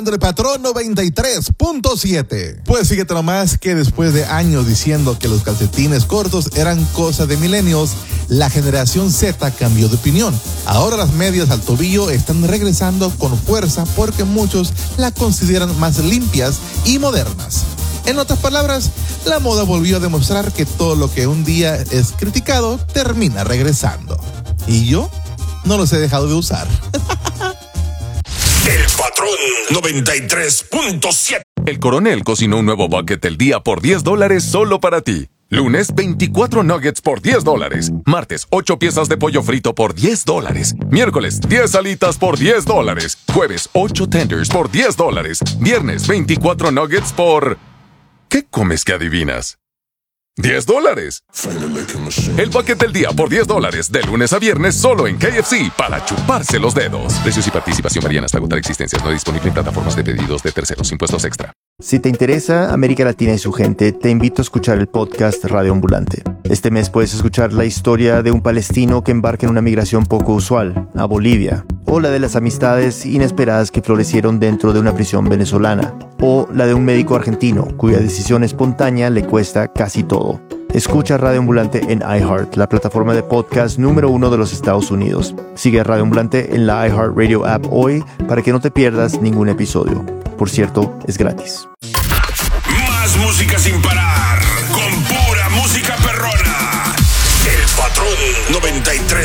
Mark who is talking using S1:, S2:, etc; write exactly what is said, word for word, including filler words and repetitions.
S1: El patrón noventa y tres punto siete. Pues fíjate nomás que después de años diciendo que los calcetines cortos eran cosa de millennials, la generación Z cambió de opinión. Ahora las medias al tobillo están regresando con fuerza porque muchos las consideran más limpias y modernas. En otras palabras, la moda volvió a demostrar que todo lo que un día es criticado termina regresando. Y yo no los he dejado de usar.
S2: El patrón noventa y tres punto siete.
S3: El Coronel cocinó un nuevo bucket del día por diez dólares solo para ti. Lunes, veinticuatro nuggets por diez dólares. Martes, ocho piezas de pollo frito por diez dólares. Miércoles, diez alitas por diez dólares. Jueves, ocho tenders por diez dólares. Viernes, veinticuatro nuggets por... ¿Qué comes que adivinas? diez dólares. El bucket del día por diez dólares, de lunes a viernes, solo en K F C, para chuparse los dedos. Precios y participación varían hasta agotar existencias. No disponible en plataformas de pedidos de terceros. Impuestos extra.
S4: Si te interesa América Latina y su gente, te invito a escuchar el podcast Radio Ambulante. Este mes puedes escuchar la historia de un palestino que embarca en una migración poco usual, a Bolivia, o la de las amistades inesperadas que florecieron dentro de una prisión venezolana, o la de un médico argentino cuya decisión espontánea le cuesta casi todo. Escucha Radio Ambulante en iHeart, la plataforma de podcast número uno de los Estados Unidos. Sigue a Radio Ambulante en la iHeartRadio app hoy para que no te pierdas ningún episodio. Por cierto, es gratis.
S2: Más música sin parar, con pura música perrona. El patrón noventa y tres.